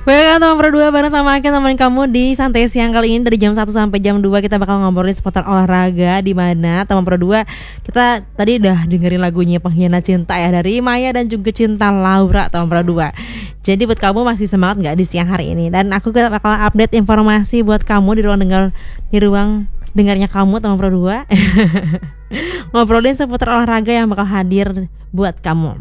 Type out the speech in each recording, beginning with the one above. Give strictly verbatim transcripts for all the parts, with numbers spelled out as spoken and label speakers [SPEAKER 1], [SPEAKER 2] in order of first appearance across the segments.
[SPEAKER 1] Baiklah teman Pro dua, bareng sama Akin teman kamu di Santai Siang kali ini dari jam satu sampai jam dua kita bakal ngobrolin seputar olahraga, di mana teman Pro dua kita tadi udah dengerin lagunya Pengkhianat Cinta ya dari Maya dan juga Cinta Laura teman Pro dua. Jadi buat kamu masih semangat nggak di siang hari ini? Dan aku bakal update informasi buat kamu di ruang dengar di ruang dengarnya kamu teman Pro dua. Ngobrolin seputar olahraga yang bakal hadir buat kamu.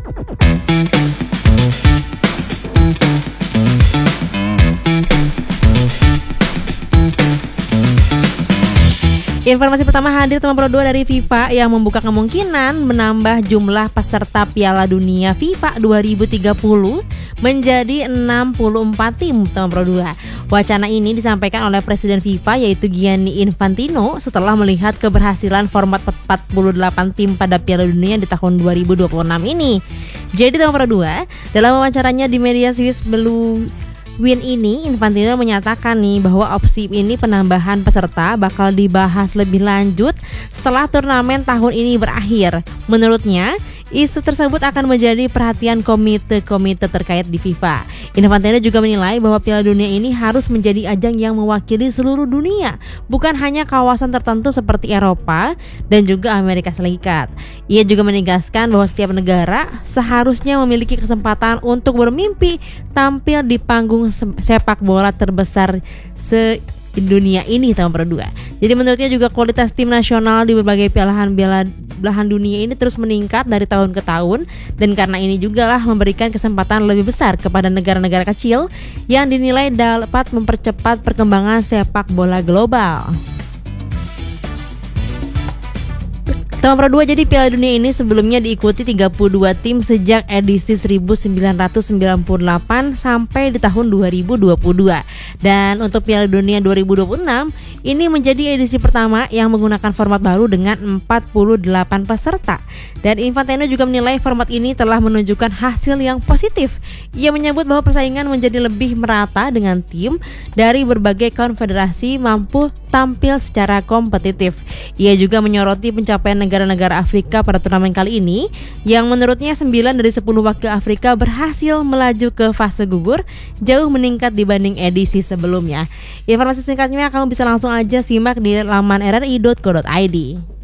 [SPEAKER 1] Informasi pertama hadir teman Pro dua dari FIFA yang membuka kemungkinan menambah jumlah peserta Piala Dunia FIFA dua ribu tiga puluh menjadi enam puluh empat tim teman Pro dua. Wacana ini disampaikan oleh Presiden FIFA yaitu Gianni Infantino setelah melihat keberhasilan format empat puluh delapan tim pada Piala Dunia di tahun dua ribu dua puluh enam ini. Jadi teman Pro dua, dalam wawancaranya di media Swiss Blue Win ini, Infantino menyatakan nih bahwa opsi ini penambahan peserta bakal dibahas lebih lanjut setelah turnamen tahun ini berakhir. Menurutnya, isu tersebut akan menjadi perhatian komite-komite terkait di FIFA. Infantino juga menilai bahwa Piala Dunia ini harus menjadi ajang yang mewakili seluruh dunia, bukan hanya kawasan tertentu seperti Eropa dan juga Amerika Serikat. Ia juga menegaskan bahwa setiap negara seharusnya memiliki kesempatan untuk bermimpi tampil di panggung sepak bola terbesar se dunia ini tahun Pro dua. Jadi menurutnya juga kualitas tim nasional di berbagai pialahan belahan dunia ini terus meningkat dari tahun ke tahun, dan karena ini juga lah memberikan kesempatan lebih besar kepada negara-negara kecil yang dinilai dapat mempercepat perkembangan sepak bola global. Teman Pro dua, jadi Piala Dunia ini sebelumnya diikuti tiga puluh dua tim sejak edisi seribu sembilan ratus sembilan puluh delapan sampai di tahun dua ribu dua puluh dua. Dan untuk Piala Dunia dua ribu dua puluh enam ini menjadi edisi pertama yang menggunakan format baru dengan empat puluh delapan peserta. Dan Infantino juga menilai format ini telah menunjukkan hasil yang positif. Ia menyebut bahwa persaingan menjadi lebih merata dengan tim dari berbagai konfederasi mampu tampil secara kompetitif. Ia juga menyoroti pencapaian negara-negara Afrika pada turnamen kali ini, yang menurutnya sembilan dari sepuluh wakil Afrika berhasil melaju ke fase gugur, jauh meningkat dibanding edisi sebelumnya. Informasi singkatnya kamu bisa langsung aja simak di laman r r i dot co dot i d.